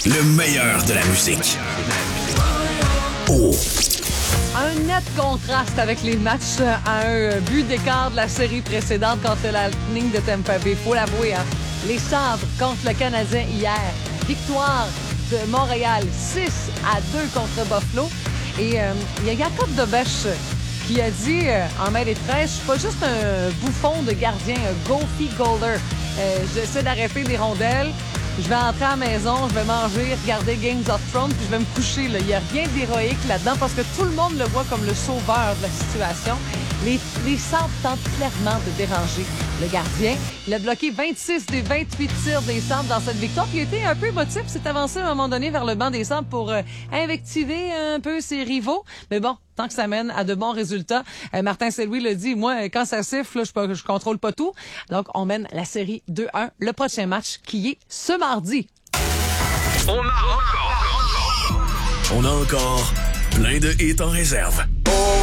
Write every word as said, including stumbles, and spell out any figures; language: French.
Le meilleur de la musique. Oh. Un net contraste avec les matchs à un but d'écart de la série précédente contre la Lightning de Tampa Bay. Faut l'avouer, hein? Les Sabres contre le Canadien hier. Victoire de Montréal, six à deux contre Buffalo. Et euh, il y a Jacob Debesch qui a dit euh, en main des treize, je suis pas juste un bouffon de gardien, un goofy goaler. Euh, j'essaie d'arrêter des rondelles. Je vais entrer à la maison, je vais manger, regarder Games of Thrones, puis je vais me coucher. Il n'y a rien d'héroïque là-dedans parce que tout le monde le voit comme le sauveur de la situation. Les, les Sabres tentent clairement de déranger le gardien. Il a bloqué vingt-six des vingt-huit tirs des Sabres dans cette victoire. Puis il a été un peu émotif, s'est avancé à un moment donné vers le banc des Sabres pour euh, invectiver un peu ses rivaux. Mais bon, tant que ça mène à de bons résultats. Euh, Martin Saint-Louis l'a dit, moi, quand ça siffle, là, je, peux, je contrôle pas tout. Donc, on mène la série deux un. Le prochain match qui est ce mardi. On a encore... On a encore plein de hits en réserve.